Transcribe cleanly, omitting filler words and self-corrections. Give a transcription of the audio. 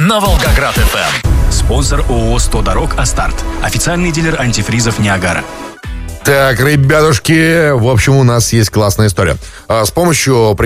на Волгоград-ФМ. Спонсор ООО «100 дорог Астарт». Официальный дилер антифризов «Ниагара». Так, ребятушки, в общем, у нас есть классная история. С помощью